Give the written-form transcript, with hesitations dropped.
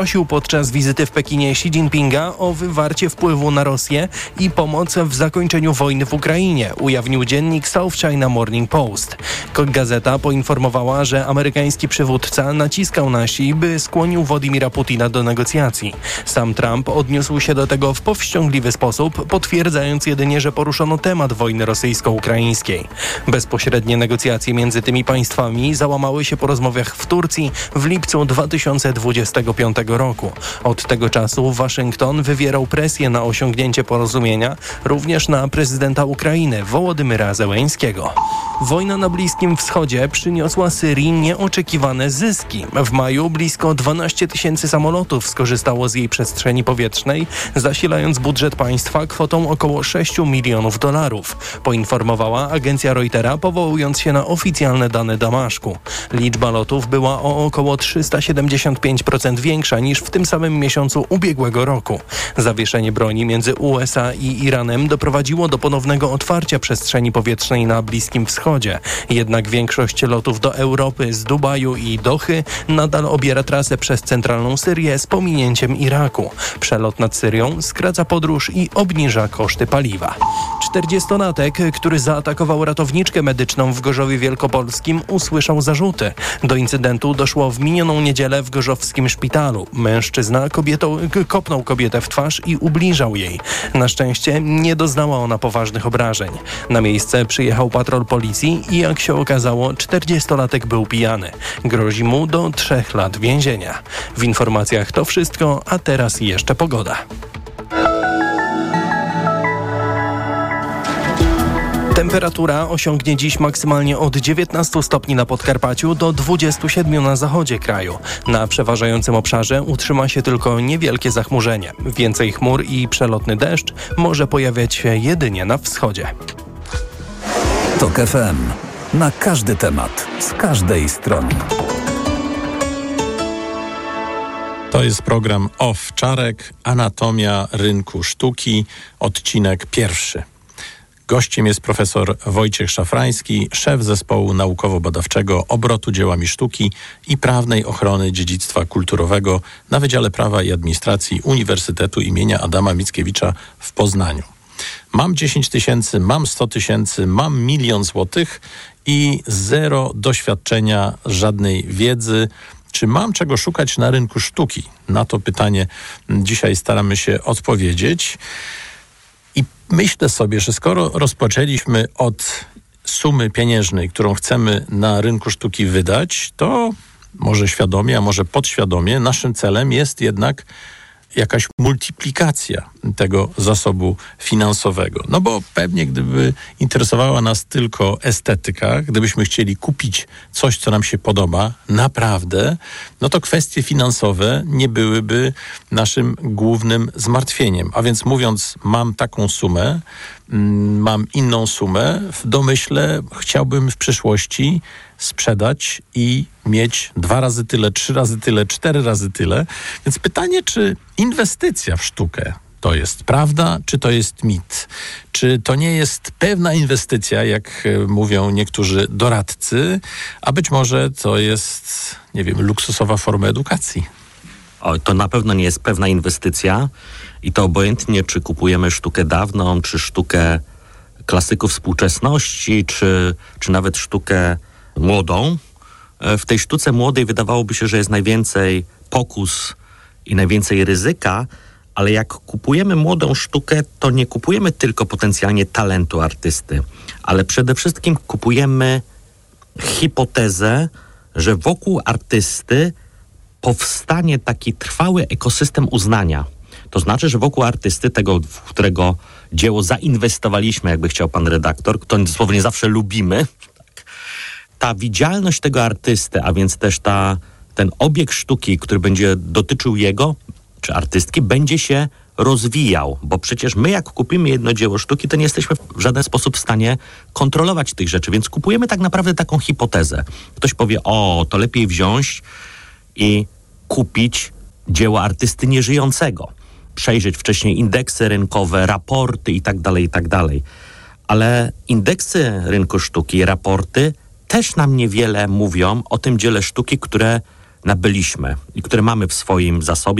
Prosił podczas wizyty w Pekinie Xi Jinpinga o wywarcie wpływu na Rosję i pomoc w zakończeniu wojny w Ukrainie, ujawnił dziennik South China Morning Post. Gazeta poinformowała, że amerykański przywódca naciskał na Xi, by skłonił Władimira Putina do negocjacji. Sam Trump odniósł się do tego w powściągliwy sposób, potwierdzając jedynie, że poruszono temat wojny rosyjsko-ukraińskiej. Bezpośrednie negocjacje między tymi państwami załamały się po rozmowach w Turcji w lipcu 2025 roku. Od tego czasu Waszyngton wywierał presję na osiągnięcie porozumienia, również na prezydenta Ukrainy Wołodymyra Zełeńskiego. Wojna na Bliskim Wschodzie przyniosła Syrii nieoczekiwane zyski. W maju blisko 12 000 samolotów skorzystało z jej przestrzeni powietrznej, zasilając budżet państwa kwotą około $6 milionów, poinformowała agencja Reutera, powołując się na oficjalne dane Damaszku. Liczba lotów była o około 375% większa niż w tym samym miesiącu ubiegłego roku. Zawieszenie broni między USA i Iranem doprowadziło do ponownego otwarcia przestrzeni powietrznej na Bliskim Wschodzie. Jednak większość lotów do Europy z Dubaju i Dochy nadal obiera trasę przez centralną Syrię z pominięciem Iraku. Przelot nad Syrią skraca podróż i obniża koszty paliwa. 40-latek, który zaatakował ratowniczkę medyczną w Gorzowie Wielkopolskim, usłyszał zarzuty. Do incydentu doszło w minioną niedzielę w gorzowskim szpitalu. Mężczyzna kopnął kobietę w twarz i ubliżał jej. Na szczęście nie doznała ona poważnych obrażeń. Na miejsce przyjechał patrol policji i jak się okazało, 40-latek był pijany. Grozi mu do 3 lat więzienia. W informacjach to wszystko, a teraz jeszcze pogoda. Temperatura osiągnie dziś maksymalnie od 19 stopni na Podkarpaciu do 27 na zachodzie kraju. Na przeważającym obszarze utrzyma się tylko niewielkie zachmurzenie. Więcej chmur i przelotny deszcz może pojawiać się jedynie na wschodzie. TOK FM. Na każdy temat, z każdej strony. To jest program Owczarek, Anatomia Rynku Sztuki, odcinek 1. Gościem jest profesor Wojciech Szafrański, szef zespołu naukowo-badawczego obrotu dziełami sztuki i prawnej ochrony dziedzictwa kulturowego na Wydziale Prawa i Administracji Uniwersytetu imienia Adama Mickiewicza w Poznaniu. Mam 10 000, mam 100 000, mam 1 000 000 złotych i zero doświadczenia, żadnej wiedzy. Czy mam czego szukać na rynku sztuki? Na to pytanie dzisiaj staramy się odpowiedzieć. I myślę sobie, że skoro rozpoczęliśmy od sumy pieniężnej, którą chcemy na rynku sztuki wydać, to może świadomie, a może podświadomie naszym celem jest jednak jakaś multiplikacja tego zasobu finansowego. No bo pewnie gdyby interesowała nas tylko estetyka, gdybyśmy chcieli kupić coś, co nam się podoba, naprawdę, no to kwestie finansowe nie byłyby naszym głównym zmartwieniem. A więc mówiąc, mam taką sumę, mam inną sumę, w domyśle chciałbym w przyszłości sprzedać i mieć 2 razy tyle, 3 razy tyle, 4 razy tyle. Więc pytanie, czy inwestycja w sztukę to jest prawda, czy to jest mit? Czy to nie jest pewna inwestycja, jak mówią niektórzy doradcy, a być może to jest, nie wiem, luksusowa forma edukacji? To na pewno nie jest pewna inwestycja i to obojętnie, czy kupujemy sztukę dawną, czy sztukę klasyków współczesności, czy nawet sztukę młodą. W tej sztuce młodej wydawałoby się, że jest najwięcej pokus i najwięcej ryzyka, ale jak kupujemy młodą sztukę, to nie kupujemy tylko potencjalnie talentu artysty, ale przede wszystkim kupujemy hipotezę, że wokół artysty powstanie taki trwały ekosystem uznania. To znaczy, że wokół artysty, tego, w którego dzieło zainwestowaliśmy, jakby chciał pan redaktor, to dosłownie zawsze lubimy, ta widzialność tego artysty, a więc też ten obiekt sztuki, który będzie dotyczył jego, czy artystki, będzie się rozwijał, bo przecież my jak kupimy jedno dzieło sztuki, to nie jesteśmy w żaden sposób w stanie kontrolować tych rzeczy, więc kupujemy tak naprawdę taką hipotezę. Ktoś powie, to lepiej wziąć i kupić dzieło artysty nieżyjącego. Przejrzeć wcześniej indeksy rynkowe, raporty i tak dalej. Ale indeksy rynku sztuki, raporty też nam niewiele mówią o tym dziele sztuki, które nabyliśmy i które mamy w swoim zasobie,